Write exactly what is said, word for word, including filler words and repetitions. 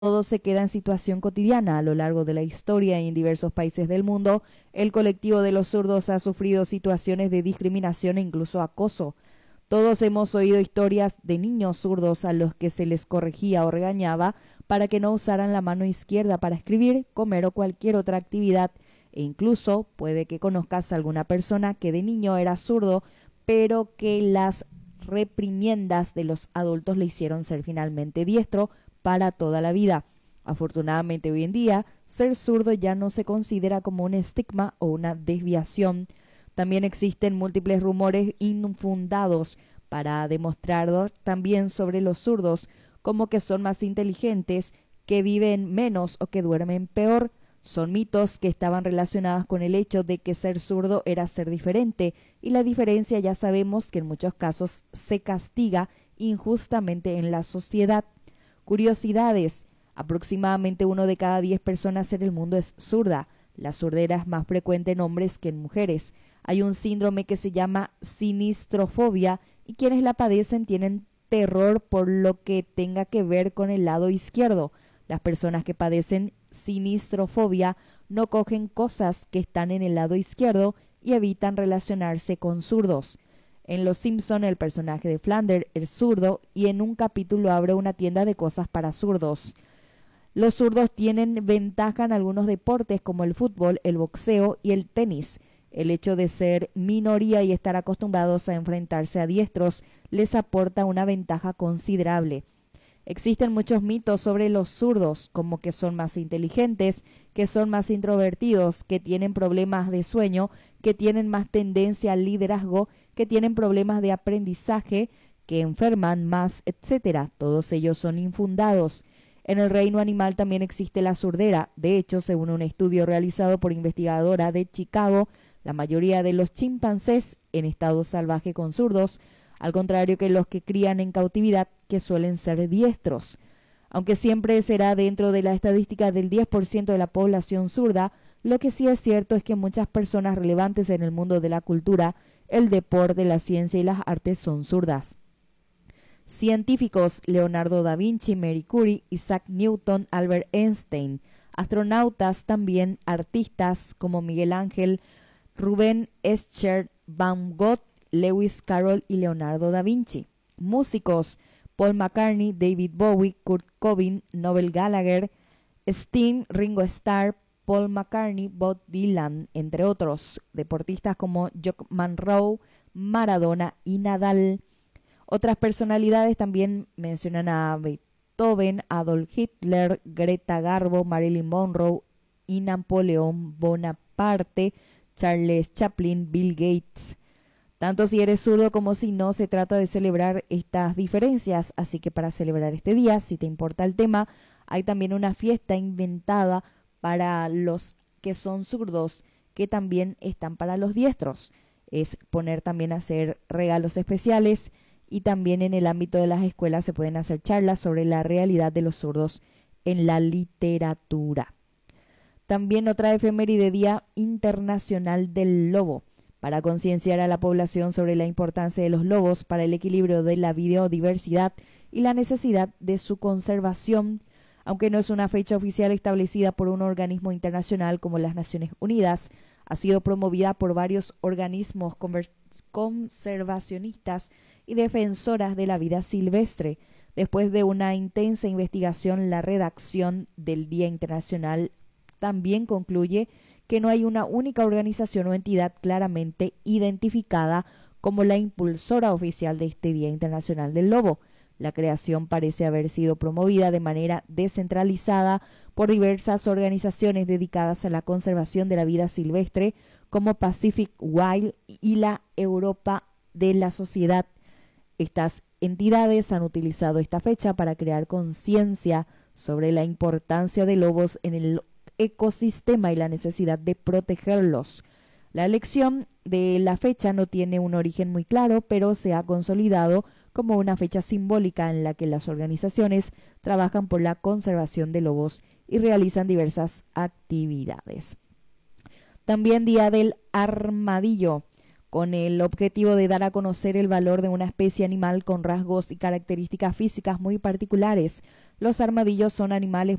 todo se queda en situación cotidiana. A lo largo de la historia y en diversos países del mundo, el colectivo de los zurdos ha sufrido situaciones de discriminación e incluso acoso. Todos hemos oído historias de niños zurdos a los que se les corregía o regañaba para que no usaran la mano izquierda para escribir, comer o cualquier otra actividad. E incluso puede que conozcas a alguna persona que de niño era zurdo, pero que las reprimiendas de los adultos le hicieron ser finalmente diestro para toda la vida. Afortunadamente hoy en día, ser zurdo ya no se considera como un estigma o una desviación. También existen múltiples rumores infundados para demostrar también sobre los zurdos, como que son más inteligentes, que viven menos o que duermen peor. Son mitos que estaban relacionados con el hecho de que ser zurdo era ser diferente, y la diferencia ya sabemos que en muchos casos se castiga injustamente en la sociedad. Curiosidades: aproximadamente uno de cada diez personas en el mundo es zurda. La surdera es más frecuente en hombres que en mujeres. Hay un síndrome que se llama sinistrofobia y quienes la padecen tienen terror por lo que tenga que ver con el lado izquierdo. Las personas que padecen sinistrofobia no cogen cosas que están en el lado izquierdo y evitan relacionarse con zurdos. En Los Simpson, el personaje de Flanders es zurdo y en un capítulo abre una tienda de cosas para zurdos. Los zurdos tienen ventaja en algunos deportes como el fútbol, el boxeo y el tenis. El hecho de ser minoría y estar acostumbrados a enfrentarse a diestros les aporta una ventaja considerable. Existen muchos mitos sobre los zurdos, como que son más inteligentes, que son más introvertidos, que tienen problemas de sueño, que tienen más tendencia al liderazgo, que tienen problemas de aprendizaje, que enferman más, etcétera. Todos ellos son infundados. En el reino animal también existe la surdera. De hecho, según un estudio realizado por investigadora de Chicago, la mayoría de los chimpancés en estado salvaje con zurdos, al contrario que los que crían en cautividad, que suelen ser diestros. Aunque siempre será dentro de la estadística del diez por ciento de la población zurda, lo que sí es cierto es que muchas personas relevantes en el mundo de la cultura, el deporte, la ciencia y las artes son zurdas. Científicos: Leonardo da Vinci, Marie Curie, Isaac Newton, Albert Einstein. Astronautas también, artistas como Miguel Ángel, Rubén Escher, Van Gogh, Lewis Carroll y Leonardo da Vinci. Músicos: Paul McCartney, David Bowie, Kurt Cobain, Noel Gallagher, Sting, Ringo Starr, Paul McCartney, Bob Dylan, entre otros. Deportistas como Jock Monroe, Maradona y Nadal. Otras personalidades también mencionan a Beethoven, Adolf Hitler, Greta Garbo, Marilyn Monroe y Napoleón Bonaparte, Charles Chaplin, Bill Gates. Tanto si eres zurdo como si no, se trata de celebrar estas diferencias, así que para celebrar este día, si te importa el tema, hay también una fiesta inventada para los que son zurdos, que también están para los diestros. Es poner también a hacer regalos especiales, y también en el ámbito de las escuelas se pueden hacer charlas sobre la realidad de los zurdos en la literatura. También otra efeméride: Día Internacional del Lobo, para concienciar a la población sobre la importancia de los lobos para el equilibrio de la biodiversidad y la necesidad de su conservación. Aunque no es una fecha oficial establecida por un organismo internacional como las Naciones Unidas, ha sido promovida por varios organismos conservacionistas y defensoras de la vida silvestre. Después de una intensa investigación, la redacción del Día Internacional también concluye que no hay una única organización o entidad claramente identificada como la impulsora oficial de este Día Internacional del Lobo. La creación parece haber sido promovida de manera descentralizada por diversas organizaciones dedicadas a la conservación de la vida silvestre, como Pacific Wild y la Europa de la Sociedad. Estas entidades han utilizado esta fecha para crear conciencia sobre la importancia de lobos en el ecosistema y la necesidad de protegerlos. La elección de la fecha no tiene un origen muy claro, pero se ha consolidado como una fecha simbólica en la que las organizaciones trabajan por la conservación de lobos y realizan diversas actividades. También Día del Armadillo, con el objetivo de dar a conocer el valor de una especie animal con rasgos y características físicas muy particulares. Los armadillos son animales